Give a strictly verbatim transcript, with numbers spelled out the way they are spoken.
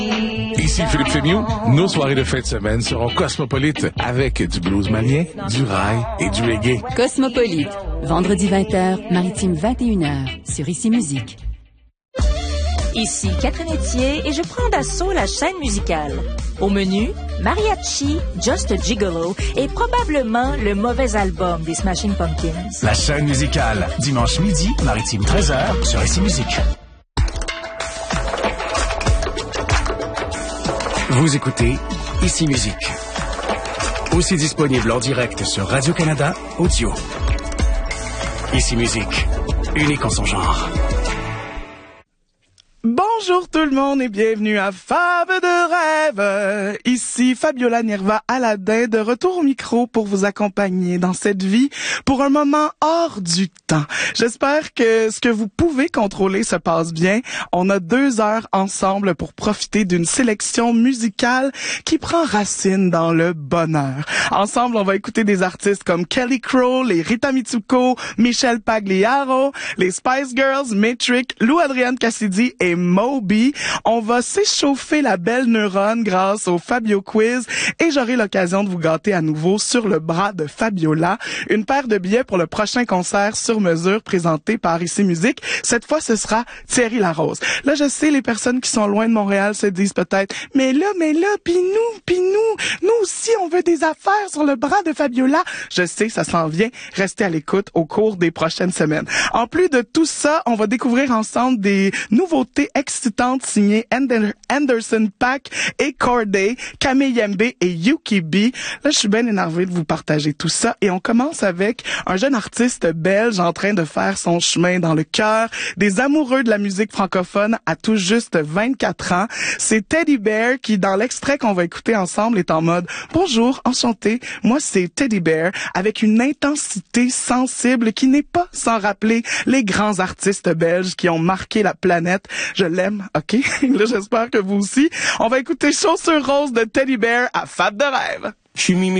Ici Philippe Fémieux. Nos soirées de fin de semaine seront cosmopolites avec du blues malien, du rail et du reggae. Cosmopolite, vendredi vingt heures, maritime vingt et une heures, sur Ici Musique. Ici Catherine Etier et je prends d'assaut la chaîne musicale. Au menu, Mariachi, Just a Gigolo et probablement le mauvais album des Smashing Pumpkins. La chaîne musicale, dimanche midi, maritime treize heures, sur Ici Musique. Vous écoutez Ici Musique. Aussi disponible en direct sur Radio-Canada Audio. Ici Musique, unique en son genre. Bonjour tout le monde et bienvenue à Fab de rêve. Ici Fabiola Nirva Aladin de retour au micro pour vous accompagner dans cette vie pour un moment hors du temps. J'espère que ce que vous pouvez contrôler se passe bien. On a deux heures ensemble pour profiter d'une sélection musicale qui prend racine dans le bonheur. Ensemble, on va écouter des artistes comme Kelly Crow, les Rita Mitsuko, Michel Pagliaro, les Spice Girls, Metric, Lou Adrienne Cassidy et Moby. On va s'échauffer la belle neurone grâce au Fabio Quiz et j'aurai l'occasion de vous gâter à nouveau sur le bras de Fabiola. Une paire de billets pour le prochain concert sur mesure présenté par Ici Musique. Cette fois, ce sera Thierry Larose. Là, je sais, les personnes qui sont loin de Montréal se disent peut-être, mais là, mais là, pis nous, pis nous, nous aussi, on veut des affaires sur le bras de Fabiola. Je sais, ça s'en vient. Restez à l'écoute au cours des prochaines semaines. En plus de tout ça, on va découvrir ensemble des nouveautés excitantes signées Ander- Anderson .Paak et Corday, Kameyembe et Yuki B. Là, je suis bien énervée de vous partager tout ça et on commence avec un jeune artiste belge en train de faire son chemin dans le cœur des amoureux de la musique francophone à tout juste vingt-quatre ans. C'est Teddy Bear qui, dans l'extrait qu'on va écouter ensemble, est en mode « Bonjour, enchanté, moi c'est Teddy Bear » avec une intensité sensible qui n'est pas sans rappeler les grands artistes belges qui ont marqué la planète. Je l'aime, ok? Là, j'espère que vous aussi. On va écouter Chaussures roses de Teddy Bear à Fab de rêve. Je suis mimé